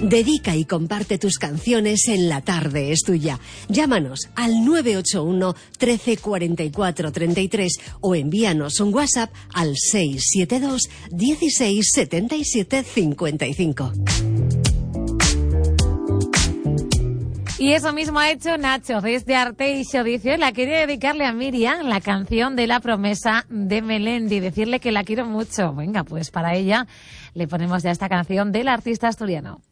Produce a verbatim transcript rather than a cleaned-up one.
Dedica y comparte tus canciones en La Tarde es Tuya. Llámanos al nueve ocho uno, trece, cuarenta y cuatro, treinta y tres o envíanos un WhatsApp al seis siete dos, dieciséis, setenta y siete, cincuenta y cinco. Y eso mismo ha hecho Nacho desde Arteixo. Dice, la quería dedicarle a Miriam la canción de La promesa de Melendi. Decirle que la quiero mucho. Venga, pues para ella le ponemos ya esta canción del artista asturiano.